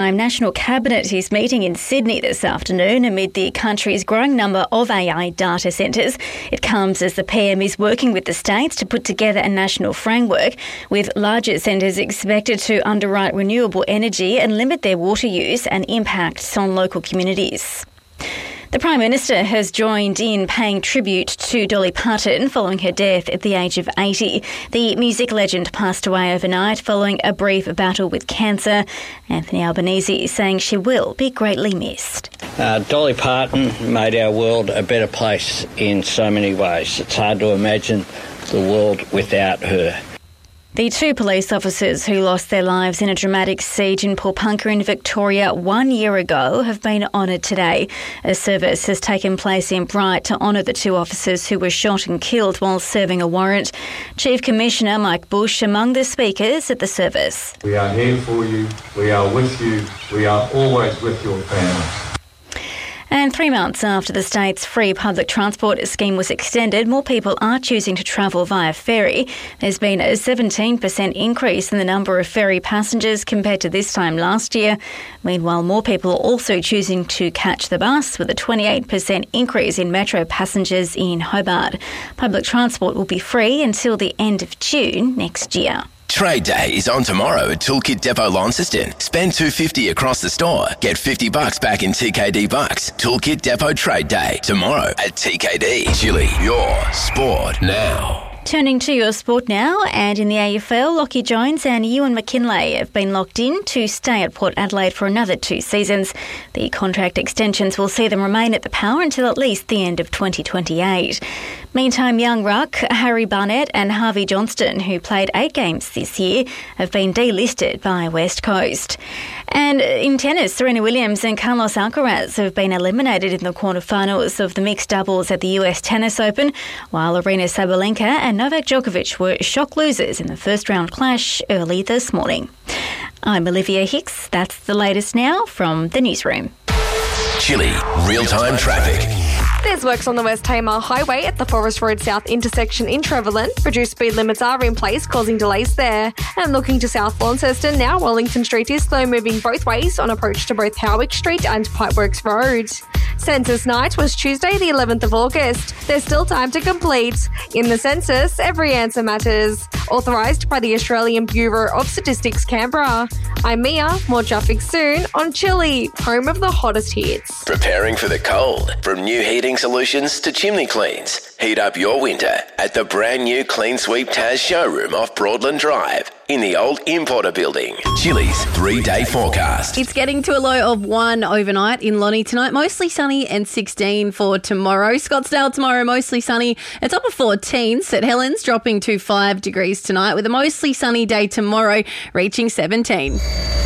National Cabinet is meeting in Sydney this afternoon amid the country's growing number of AI data centres. It comes as the PM is working with the states to put together a national framework, with larger centres expected to underwrite renewable energy and limit their water use and impacts on local communities. The Prime Minister has joined in paying tribute to Dolly Parton following her death at the age of 80. The music legend passed away overnight following a brief battle with cancer. Anthony Albanese saying she will be greatly missed. Dolly Parton made our world a better place in so many ways. It's hard to imagine the world without her. The two police officers who lost their lives in a dramatic siege in Paulpunka in Victoria 1 year ago have been honoured today. A service has taken place in Bright to honour the two officers who were shot and killed while serving a warrant. Chief Commissioner Mike Bush among the speakers at the service. We are here for you. We are with you. We are always with your family. And 3 months after the state's free public transport scheme was extended, more people are choosing to travel via ferry. There's been a 17% increase in the number of ferry passengers compared to this time last year. Meanwhile, more people are also choosing to catch the bus, with a 28% increase in metro passengers in Hobart. Public transport will be free until the end of June next year. Trade Day is on tomorrow at Toolkit Depot Launceston. Spend $250 across the store. Get $50 back in TKD bucks. Toolkit Depot Trade Day tomorrow at TKD. Chili, your sport now. Turning to your sport now, and in the AFL, Lachie Jones and Ewan McKinlay have been locked in to stay at Port Adelaide for another 2 seasons. The contract extensions will see them remain at the Power until at least the end of 2028. Meantime, young ruck Harry Barnett and Harvey Johnston, who played 8 games this year, have been delisted by West Coast. And in tennis, Serena Williams and Carlos Alcaraz have been eliminated in the quarterfinals of the mixed doubles at the US Tennis Open, while Aryna Sabalenka and Novak Djokovic were shock losers in the first round clash early this morning. I'm Olivia Hicks. That's the latest now from the newsroom. Chili, real-time traffic. There's works on the West Tamar Highway at the Forest Road South intersection in Trevelyan. Reduced speed limits are in place, causing delays there. And looking to South Launceston now, Wellington Street is slow moving both ways on approach to both Howick Street and Pipeworks Road. Census night was Tuesday the 11th of August. There's still time to complete. In the census, every answer matters. Authorised by the Australian Bureau of Statistics, Canberra. I'm Mia. More traffic soon on Chili, home of the hottest hits. Preparing for the cold. From new heating solutions to chimney cleans. Heat up your winter at the brand new Clean Sweep Taz showroom off Broadland Drive in the old Importer building. Chili's 3-day forecast. It's getting to a low of 1 overnight in Lonnie tonight. Mostly sunny and 16 for tomorrow. Scottsdale tomorrow, mostly sunny. It's up to 14. St Helens dropping to 5 degrees tonight with a mostly sunny day tomorrow, reaching 17.